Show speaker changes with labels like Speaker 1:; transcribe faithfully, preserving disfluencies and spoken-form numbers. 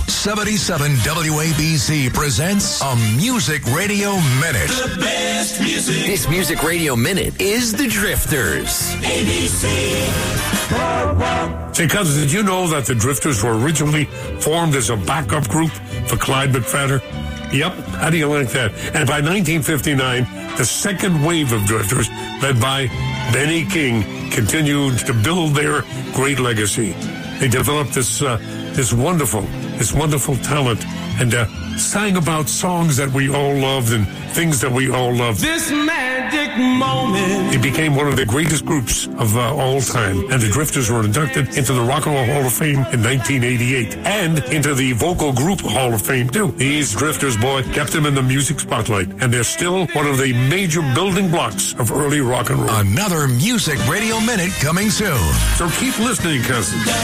Speaker 1: seventy-seven W A B C presents a Music Radio Minute.
Speaker 2: The best music.
Speaker 3: This Music Radio Minute is The Drifters.
Speaker 2: A B C.
Speaker 4: Say, cousins, did you know that the Drifters were originally formed as a backup group for Clyde McPhatter? Yep. How do you like that? And by nineteen fifty-nine, the second wave of Drifters, led by Benny King, continued to build their great legacy. They developed this uh, this wonderful, this wonderful talent, and uh, sang about songs that we all loved and things that we all loved.
Speaker 2: This magic moment.
Speaker 4: It became one of the greatest groups of uh, all time, and the Drifters were inducted into the Rock and Roll Hall of Fame in nineteen eighty-eight, and into the Vocal Group Hall of Fame, too. These Drifters, boy, kept them in the music spotlight, and they're still one of the major building blocks of early rock and roll.
Speaker 1: Another Music Radio Minute coming soon.
Speaker 4: So keep listening, cousins.